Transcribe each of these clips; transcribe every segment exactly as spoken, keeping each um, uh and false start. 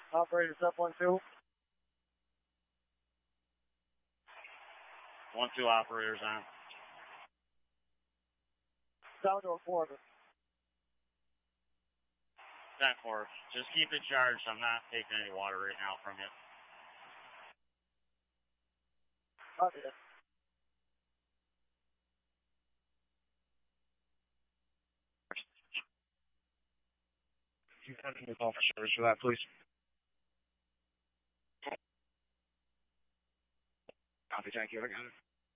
Operators up one two. One two operators on. Down to a four. ten four. Just keep it charged. I'm not taking any water right now from you. Okay. You can continue call for service for that, please. Copy, thank you. I got it.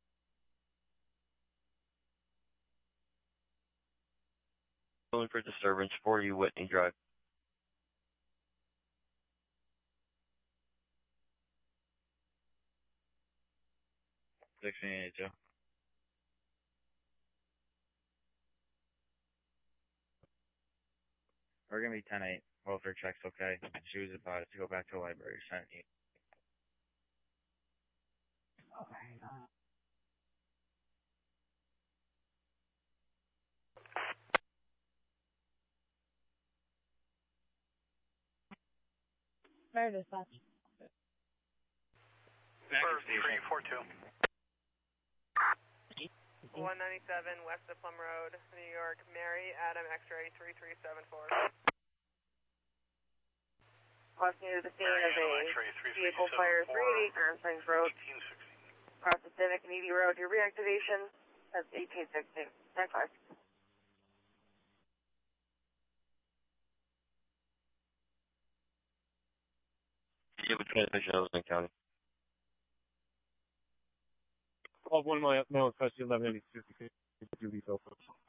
Going for disturbance for you, Whitney Drive. sixteen eighty-two. We're gonna be ten eight. Welfare check's okay. She was about to go back to the library. Sent you. Okay. Uh, Fair dispatch. three four two. one ninety-seven west of Plum Road, New York. Mary, Adam, X-ray three three seven four. Crossing to the scene of a vehicle fire three eighty Grand Springs Road. Across the Civic and Edie Road. Your reactivation, that's eighteen sixteen. ten five. You have a transmission of Oakland County. twelve one mile, no, especially eleven eighty-two. Could you be so close?